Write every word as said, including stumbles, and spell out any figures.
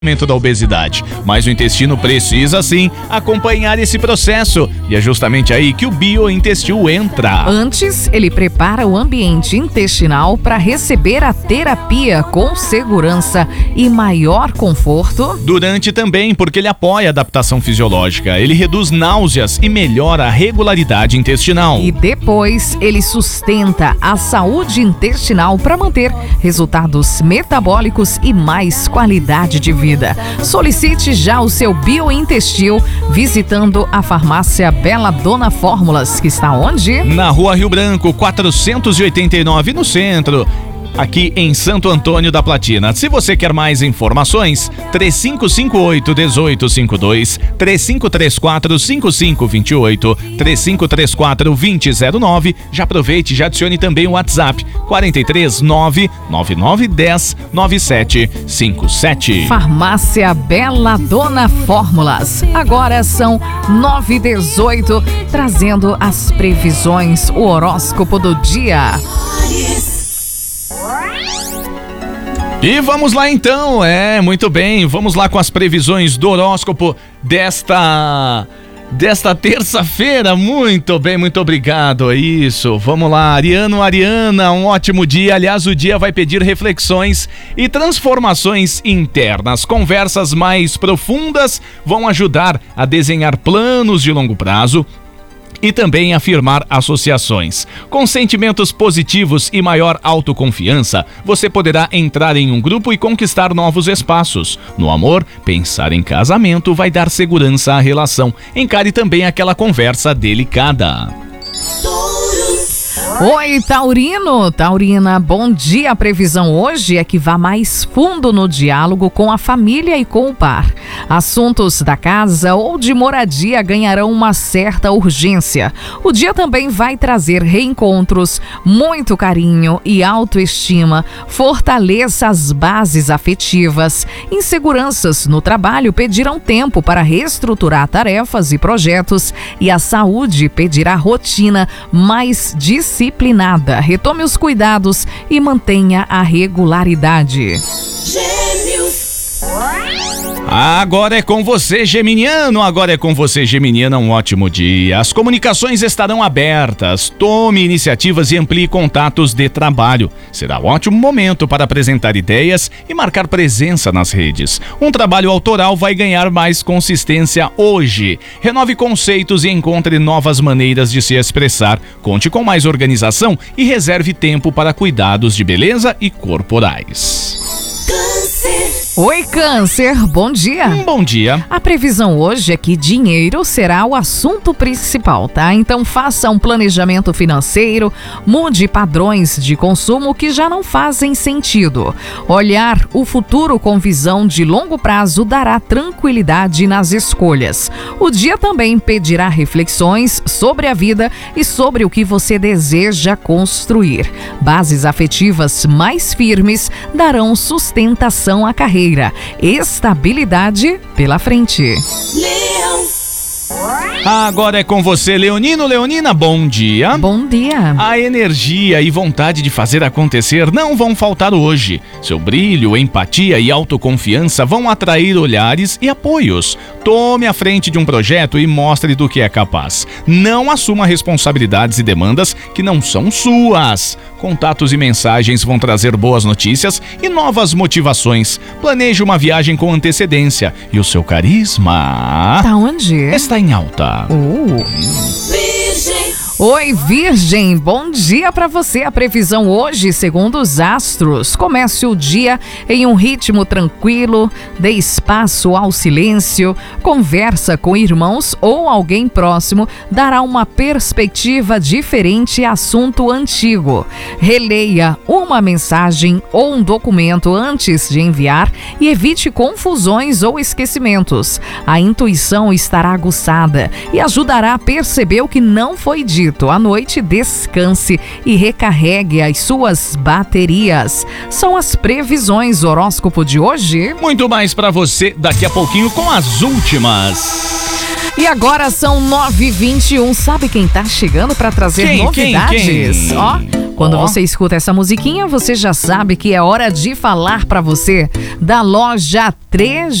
da obesidade, mas o intestino precisa sim acompanhar esse processo e é justamente aí que o biointestil entra. Antes, ele prepara o ambiente intestinal para receber a terapia com segurança e maior conforto. Durante também, porque ele apoia a adaptação fisiológica, ele reduz náuseas e melhora a regularidade intestinal. E depois, ele sustenta a saúde intestinal para manter resultados metabólicos e mais qualidade de vida. Solicite já o seu biointestil visitando a farmácia Bela Dona Fórmulas, que está onde? Na Rua Rio Branco, quatrocentos e oitenta e nove, no centro, aqui em Santo Antônio da Platina. Se você quer mais informações, três cinco cinco oito, um oito cinco dois, três cinco três quatro, cinco cinco dois oito, três cinco três quatro, dois zero zero nove. Já aproveite e já adicione também o WhatsApp quatro três nove, nove nove um zero, nove sete cinco sete. Farmácia Bela Dona Fórmulas. Agora são nove e dezoito, trazendo as previsões, o horóscopo do dia. E vamos lá então, é, muito bem, vamos lá com as previsões do horóscopo desta, desta terça-feira. Muito bem, muito obrigado, é isso, vamos lá, Ariano, Ariana, um ótimo dia. Aliás, o dia vai pedir reflexões e transformações internas. Conversas mais profundas vão ajudar a desenhar planos de longo prazo e também afirmar associações. Com sentimentos positivos e maior autoconfiança, você poderá entrar em um grupo e conquistar novos espaços. No amor, pensar em casamento vai dar segurança à relação. Encare também aquela conversa delicada. Oi, Taurino, Taurina, bom dia. A previsão hoje é que vá mais fundo no diálogo com a família e com o par. Assuntos da casa ou de moradia ganharão uma certa urgência. O dia também vai trazer reencontros, muito carinho e autoestima. Fortaleça as bases afetivas. Inseguranças no trabalho pedirão tempo para reestruturar tarefas e projetos, e a saúde pedirá rotina mais disciplinada. Retome os cuidados e mantenha a regularidade. Gêmeos. Agora é com você, geminiano, agora é com você, geminiana, um ótimo dia. As comunicações estarão abertas, tome iniciativas e amplie contatos de trabalho. Será um ótimo momento para apresentar ideias e marcar presença nas redes. Um trabalho autoral vai ganhar mais consistência hoje. Renove conceitos e encontre novas maneiras de se expressar. Conte com mais organização e reserve tempo para cuidados de beleza e corporais. Oi, Câncer, bom dia. Um bom dia. A previsão hoje é que dinheiro será o assunto principal, tá? Então faça um planejamento financeiro, mude padrões de consumo que já não fazem sentido. Olhar o futuro com visão de longo prazo dará tranquilidade nas escolhas. O dia também pedirá reflexões sobre a vida e sobre o que você deseja construir. Bases afetivas mais firmes darão sustentação à carreira. Estabilidade pela frente. Leão. Agora é com você, leonino, leonina, bom dia. Bom dia. A energia e vontade de fazer acontecer não vão faltar hoje. Seu brilho, empatia e autoconfiança vão atrair olhares e apoios. Tome a frente de um projeto e mostre do que é capaz. Não assuma responsabilidades e demandas que não são suas. Contatos e mensagens vão trazer boas notícias e novas motivações. Planeje uma viagem com antecedência e o seu carisma Tá onde? está em alta. Uh. Virgem. Oi, Virgem, bom dia para você. A previsão hoje, segundo os astros, comece o dia em um ritmo tranquilo, dê espaço ao silêncio, conversa com irmãos ou alguém próximo, dará uma perspectiva diferente a assunto antigo. Releia uma mensagem ou um documento antes de enviar e evite confusões ou esquecimentos. A intuição estará aguçada e ajudará a perceber o que não foi dito. À noite, descanse e recarregue as suas baterias. São as previsões, horóscopo de hoje. Muito mais pra você daqui a pouquinho com as últimas. E agora são nove e vinte e um. Sabe quem tá chegando para trazer Quem, novidades? quem, quem? Ó, Quando Ó. você escuta essa musiquinha, você já sabe que é hora de falar pra você da loja três